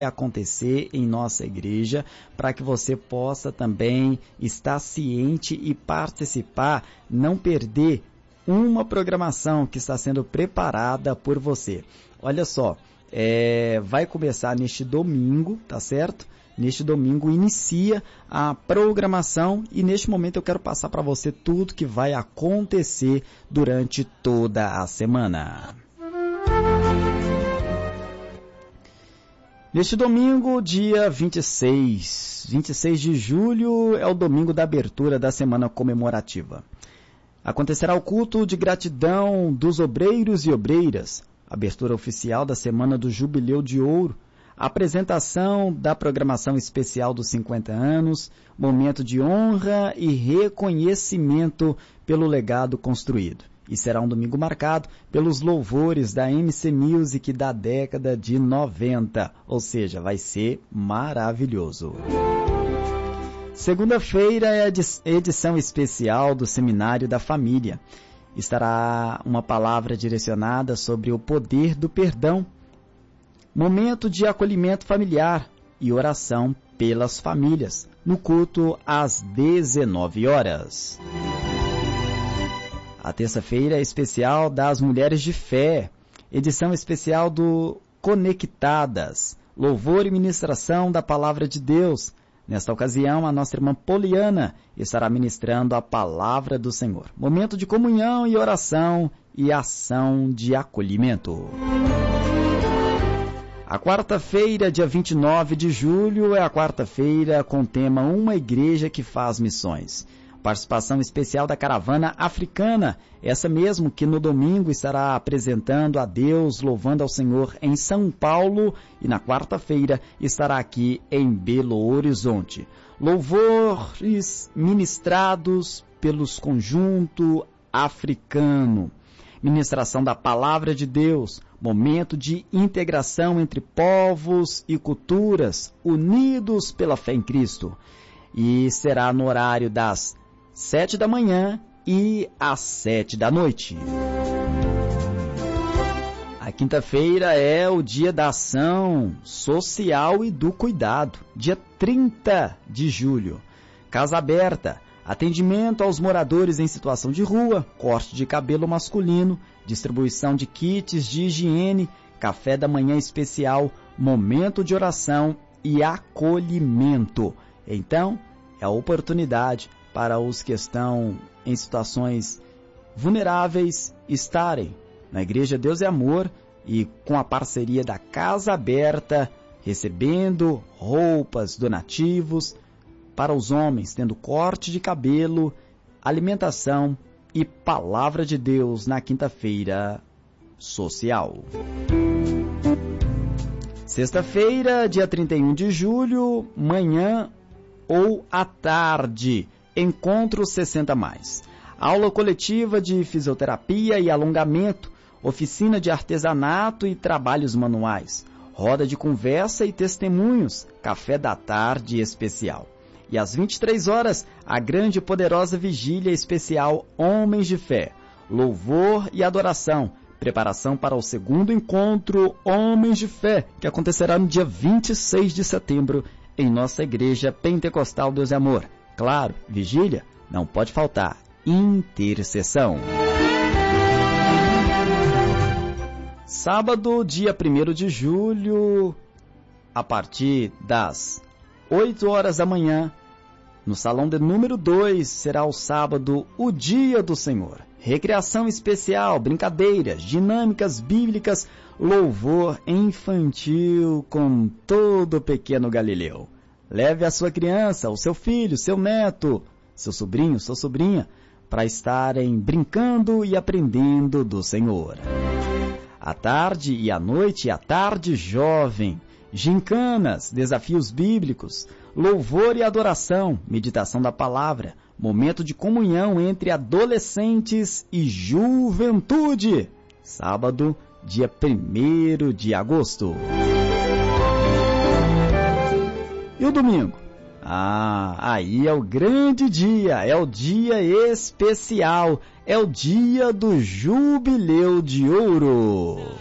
acontecer em nossa igreja, para que você possa também estar ciente e participar, não perder uma programação que está sendo preparada por você. Olha só, vai começar neste domingo, tá certo? Neste domingo inicia a programação e neste momento eu quero passar para você tudo que vai acontecer durante toda a semana. Neste domingo, dia 26 de julho, é o domingo da abertura da semana comemorativa. Acontecerá o culto de gratidão dos obreiros e obreiras, abertura oficial da semana do Jubileu de Ouro, apresentação da programação especial dos 50 anos, momento de honra e reconhecimento pelo legado construído. E será um domingo marcado pelos louvores da MC Music da década de 90, ou seja, vai ser maravilhoso. Segunda-feira é a edição especial do Seminário da Família. Estará uma palavra direcionada sobre o poder do perdão, momento de acolhimento familiar e oração pelas famílias, no culto às 19 horas. A terça-feira é especial das Mulheres de Fé, edição especial do Conectadas, louvor e ministração da Palavra de Deus. Nesta ocasião, a nossa irmã Poliana estará ministrando a Palavra do Senhor. Momento de comunhão e oração e ação de acolhimento. A quarta-feira, dia 29 de julho, é a quarta-feira com o tema Uma Igreja que Faz Missões. Participação especial da caravana africana, essa mesmo que no domingo estará apresentando a Deus, louvando ao Senhor em São Paulo e na quarta-feira estará aqui em Belo Horizonte. Louvores ministrados pelos Conjunto Africano. Ministração da Palavra de Deus, momento de integração entre povos e culturas unidos pela fé em Cristo. E será no horário das 7 da manhã e às 7 da noite. A quinta-feira é o dia da ação social e do cuidado, dia 30 de julho. Casa aberta, atendimento aos moradores em situação de rua, corte de cabelo masculino, distribuição de kits de higiene, café da manhã especial, momento de oração e acolhimento. Então, é a oportunidade para os que estão em situações vulneráveis estarem na Igreja Deus é Amor e com a parceria da Casa Aberta, recebendo roupas, donativos para os homens, tendo corte de cabelo, alimentação e Palavra de Deus na quinta-feira social. Sexta-feira, dia 31 de julho, manhã ou à tarde, Encontro 60+. Aula coletiva de fisioterapia e alongamento, oficina de artesanato e trabalhos manuais, roda de conversa e testemunhos, café da tarde especial. E às 23 horas, a grande e poderosa vigília especial Homens de Fé, louvor e adoração, preparação para o segundo encontro Homens de Fé, que acontecerá no dia 26 de setembro, em nossa Igreja Pentecostal Deus é Amor. Claro, vigília, não pode faltar, intercessão. Sábado, dia 1º de julho, a partir das 8 horas da manhã, no salão de número 2, será o sábado, o Dia do Senhor. Recreação especial, brincadeiras, dinâmicas bíblicas, louvor infantil com todo o pequeno Galileu. Leve a sua criança, o seu filho, seu neto, seu sobrinho, sua sobrinha, para estarem brincando e aprendendo do Senhor. À tarde e à noite, a tarde jovem, gincanas, desafios bíblicos, louvor e adoração, meditação da palavra, momento de comunhão entre adolescentes e juventude. Sábado, dia 1º de agosto. E o domingo? Aí é o grande dia, é o dia especial, é o dia do Jubileu de Ouro.